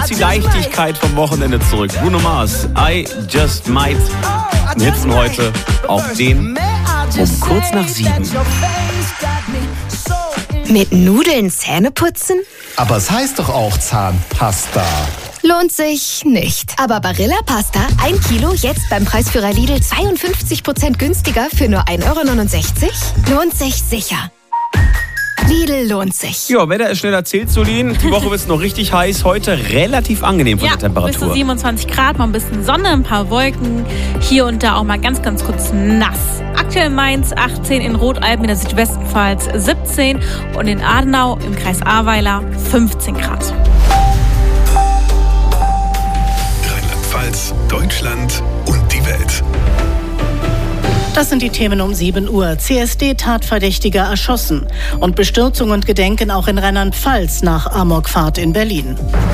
ist die Leichtigkeit vom Wochenende zurück. Bruno Mars, I Just Might. Wir hitzen heute auf den um kurz nach 7. Mit Nudeln Zähne putzen? Aber es heißt doch auch Zahnpasta. Lohnt sich nicht. Aber Barilla Pasta, 1 Kilo, jetzt beim Preisführer Lidl 52% günstiger für nur 1,69 €? Lohnt sich sicher. Lidl lohnt sich. Ja, Wetter ist schnell erzählt, Solin. Die Woche wird es noch richtig heiß. Heute relativ angenehm von der Temperatur. Bis zu 27 Grad, mal ein bisschen Sonne, ein paar Wolken. Hier und da auch mal ganz, ganz kurz nass. Aktuell Mainz 18, in Rodalben in der Südwestpfalz 17 und in Adenau im Kreis Ahrweiler 15 Grad. Rheinland-Pfalz, Deutschland und die Welt. Das sind die Themen um 7 Uhr. CSD-Tatverdächtiger erschossen. Und Bestürzung und Gedenken auch in Rheinland-Pfalz nach Amokfahrt in Berlin.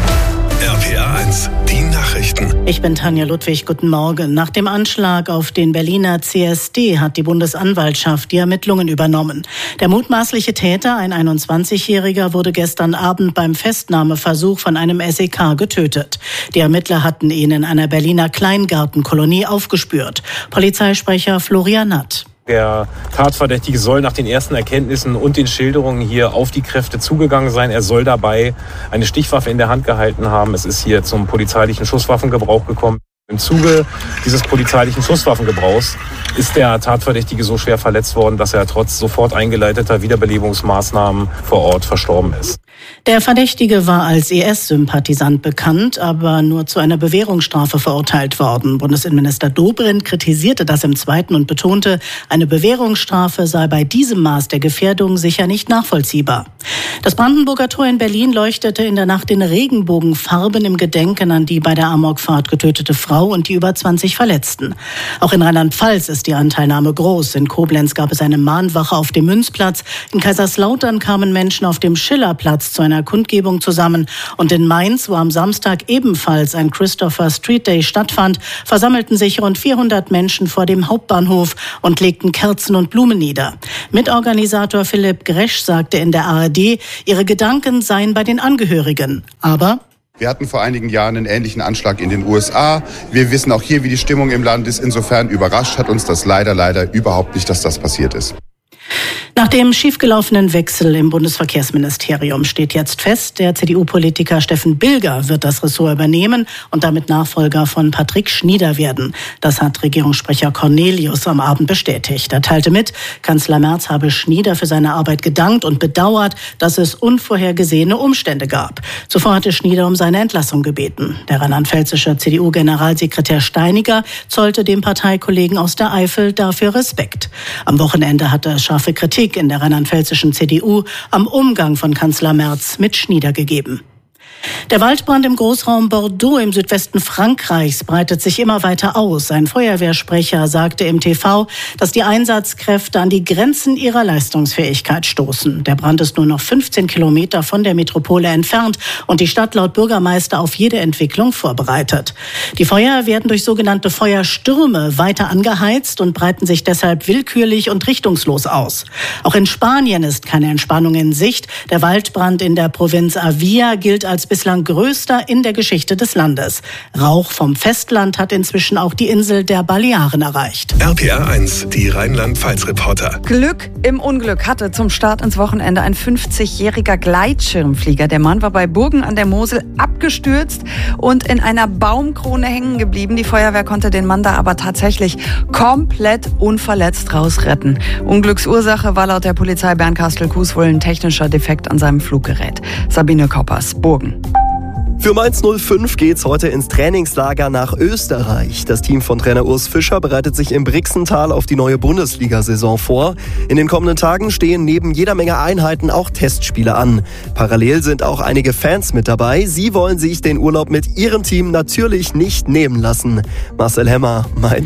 RPA 1, die Nachrichten. Ich bin Tanja Ludwig, guten Morgen. Nach dem Anschlag auf den Berliner CSD hat die Bundesanwaltschaft die Ermittlungen übernommen. Der mutmaßliche Täter, ein 21-Jähriger, wurde gestern Abend beim Festnahmeversuch von einem SEK getötet. Die Ermittler hatten ihn in einer Berliner Kleingartenkolonie aufgespürt. Polizeisprecher Florian Natt. Der Tatverdächtige soll nach den ersten Erkenntnissen und den Schilderungen hier auf die Kräfte zugegangen sein. Er soll dabei eine Stichwaffe in der Hand gehalten haben. Es ist hier zum polizeilichen Schusswaffengebrauch gekommen. Im Zuge dieses polizeilichen Schusswaffengebrauchs ist der Tatverdächtige so schwer verletzt worden, dass er trotz sofort eingeleiteter Wiederbelebungsmaßnahmen vor Ort verstorben ist. Der Verdächtige war als IS-Sympathisant bekannt, aber nur zu einer Bewährungsstrafe verurteilt worden. Bundesinnenminister Dobrindt kritisierte das im Zweiten und betonte, eine Bewährungsstrafe sei bei diesem Maß der Gefährdung sicher nicht nachvollziehbar. Das Brandenburger Tor in Berlin leuchtete in der Nacht in Regenbogenfarben im Gedenken an die bei der Amokfahrt getötete Frau und die über 20 Verletzten. Auch in Rheinland-Pfalz ist die Anteilnahme groß. In Koblenz gab es eine Mahnwache auf dem Münzplatz. In Kaiserslautern kamen Menschen auf dem Schillerplatz zu einer Kundgebung zusammen. Und in Mainz, wo am Samstag ebenfalls ein Christopher Street Day stattfand, versammelten sich rund 400 Menschen vor dem Hauptbahnhof und legten Kerzen und Blumen nieder. Mitorganisator Philipp Gresch sagte in der ARD, ihre Gedanken seien bei den Angehörigen. Aber wir hatten vor einigen Jahren einen ähnlichen Anschlag in den USA. Wir wissen auch hier, wie die Stimmung im Land ist. Insofern überrascht hat uns das leider überhaupt nicht, dass das passiert ist. Nach dem schiefgelaufenen Wechsel im Bundesverkehrsministerium steht jetzt fest, der CDU-Politiker Steffen Bilger wird das Ressort übernehmen und damit Nachfolger von Patrick Schnieder werden. Das hat Regierungssprecher Cornelius am Abend bestätigt. Er teilte mit, Kanzler Merz habe Schnieder für seine Arbeit gedankt und bedauert, dass es unvorhergesehene Umstände gab. Zuvor hatte Schnieder um seine Entlassung gebeten. Der rheinland-pfälzische CDU-Generalsekretär Steiniger zollte dem Parteikollegen aus der Eifel dafür Respekt. Am Wochenende hatte es scharfe Kritik in der rheinland-pfälzischen CDU am Umgang von Kanzler Merz mit Schnieder gegeben. Der Waldbrand im Großraum Bordeaux im Südwesten Frankreichs breitet sich immer weiter aus. Ein Feuerwehrsprecher sagte im TV, dass die Einsatzkräfte an die Grenzen ihrer Leistungsfähigkeit stoßen. Der Brand ist nur noch 15 Kilometer von der Metropole entfernt und die Stadt laut Bürgermeister auf jede Entwicklung vorbereitet. Die Feuer werden durch sogenannte Feuerstürme weiter angeheizt und breiten sich deshalb willkürlich und richtungslos aus. Auch in Spanien ist keine Entspannung in Sicht. Der Waldbrand in der Provinz Avia gilt als bislang größter in der Geschichte des Landes. Rauch vom Festland hat inzwischen auch die Insel der Balearen erreicht. RPA 1, die Rheinland-Pfalz-Reporter. Glück im Unglück hatte zum Start ins Wochenende ein 50-jähriger Gleitschirmflieger. Der Mann war bei Burgen an der Mosel abgestürzt und in einer Baumkrone hängen geblieben. Die Feuerwehr konnte den Mann da aber tatsächlich komplett unverletzt rausretten. Unglücksursache war laut der Polizei Bernkastel-Kues wohl ein technischer Defekt an seinem Fluggerät. Sabine Koppers, Burgen. Für Mainz 05 geht's heute ins Trainingslager nach Österreich. Das Team von Trainer Urs Fischer bereitet sich im Brixental auf die neue Bundesliga-Saison vor. In den kommenden Tagen stehen neben jeder Menge Einheiten auch Testspiele an. Parallel sind auch einige Fans mit dabei. Sie wollen sich den Urlaub mit ihrem Team natürlich nicht nehmen lassen. Marcel Hemmer, Mainz.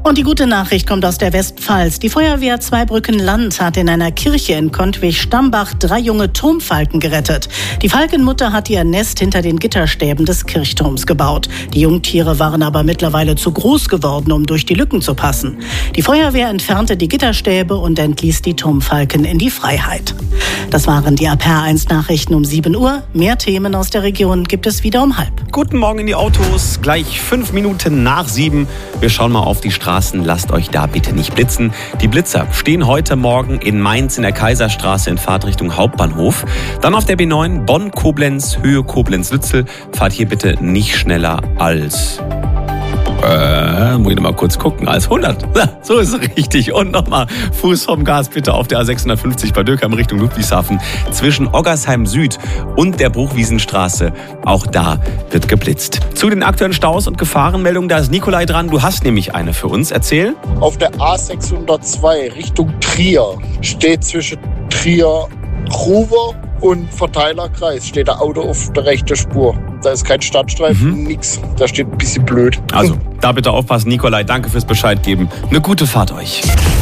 Und die gute Nachricht kommt aus der Westpfalz. Die Feuerwehr Zweibrücken-Land hat in einer Kirche in Kontwig-Stambach 3 junge Turmfalken gerettet. Die Falkenmutter hat ihr Nest hinter den Gitterstäben des Kirchturms gebaut. Die Jungtiere waren aber mittlerweile zu groß geworden, um durch die Lücken zu passen. Die Feuerwehr entfernte die Gitterstäbe und entließ die Turmfalken in die Freiheit. Das waren die RPR1 Nachrichten um 7 Uhr. Mehr Themen aus der Region gibt es wieder um 6:30. Guten Morgen in die Autos, gleich 5 Minuten nach 7. Wir schauen mal auf die Straßen, lasst euch da bitte nicht blitzen. Die Blitzer stehen heute Morgen in Mainz in der Kaiserstraße in Fahrtrichtung Hauptbahnhof. Dann auf der B9 Bonn-Koblenz, Höhe Koblenz-Lützel. Fahrt hier bitte nicht schneller als... muss ich noch mal kurz gucken, als 100. So ist es richtig. Und nochmal Fuß vom Gas bitte auf der A650 bei Dürkheim Richtung Ludwigshafen. Zwischen Oggersheim Süd und der Bruchwiesenstraße. Auch da wird geblitzt. Zu den aktuellen Staus und Gefahrenmeldungen, da ist Nikolai dran. Du hast nämlich eine für uns. Erzähl. Auf der A602 Richtung Trier steht zwischen Trier-Ruwer und Verteilerkreis steht der Auto auf der rechten Spur. Da ist kein Stadtstreifen, nix. Da steht ein bisschen blöd. Also, da bitte aufpassen, Nikolai. Danke fürs Bescheid geben. Eine gute Fahrt euch.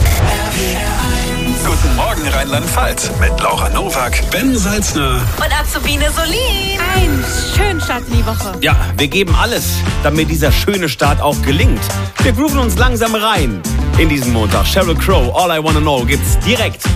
Guten Morgen Rheinland-Pfalz mit Laura Nowak, Ben Salzner Und Azubine Solin. Einen schönen Start in die Woche. Ja, wir geben alles, damit dieser schöne Start auch gelingt. Wir grooven uns langsam rein in diesen Montag. Sheryl Crow, All I Wanna Know gibt's direkt